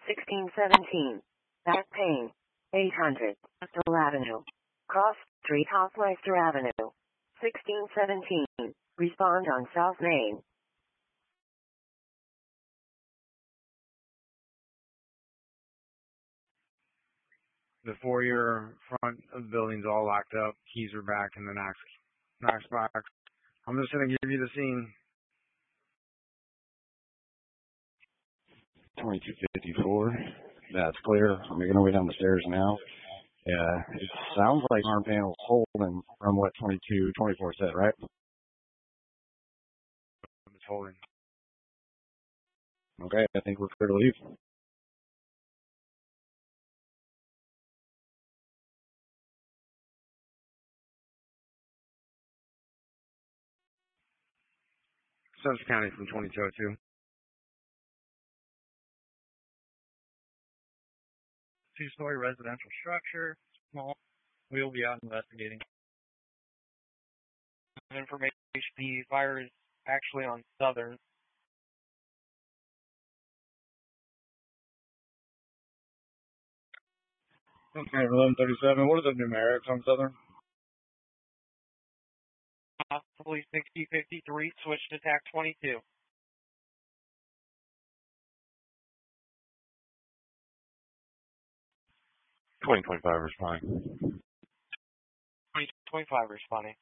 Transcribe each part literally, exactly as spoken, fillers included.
sixteen seventeen. Back Pain. eight hundred. Still Avenue. Cross Street Hoffmeister Avenue. sixteen seventeen. Respond on South Main. The foyer front of the building's all locked up. Keys are back in the Knox, Knox box. I'm just going to give you the scene. twenty-two fifty-four. That's clear. I'm making my way down the stairs now. Yeah, it sounds like arm panel's holding from what twenty-two twenty-four said, right? It's holding. Okay, I think we're clear to leave. Suffolk County from twenty-two oh two. Two-story residential structure, small. We'll be out investigating. Information, the fire is actually on Southern. Okay, eleven thirty-seven. What are the numerics on Southern? Possibly sixty fifty-three, switch to T A C twenty-two. twenty twenty-five responding. twenty twenty-five responding.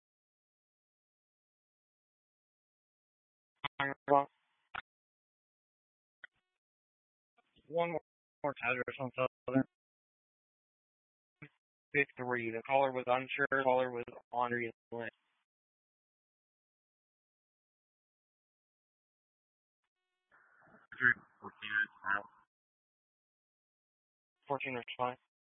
One more, more address on Southern. fifty-three. The caller was unsure. The caller was on reason. fourteen responding.